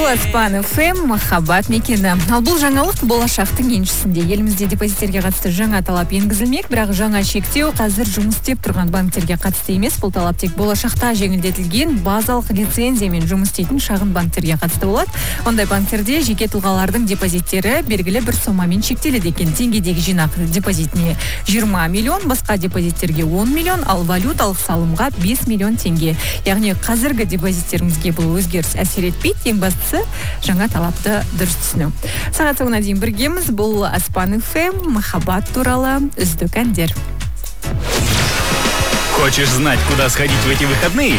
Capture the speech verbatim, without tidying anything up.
Аспан эф эм махаббат мекені. Ал бұл жаңалық болашақтың еншісінде. Елімізде депозиттерге қатысты жаңа талап енгізілмек, бірақ жаңа шектеу қазір жұмыс істеп тұрған банктерге қатысты емес. Бұл талап тек болашақта жеңілдетілген базалық лицензиямен жұмыс істейтін шағын банктерге қатысты болады. Ондай банктерде жеке тұлғалардың депозиттері белгілі бір сомамен шектеледі екен. Теңгедегі жинақ депозитіне жиырма миллион, басқа депозиттерге он миллион, ал валюталық салымға бес миллион теңге. Яғни қазіргі депозиттеріңізге бұл өзгеріс әсер етпейді. Ең бастысы жаңа талапты дұрыс түсіну. Сағат соңына дейін біргеміз. Бұл Аспан эф эм махаббат туралы үздік әндер. Хочешь знать, куда сходить в эти выходные?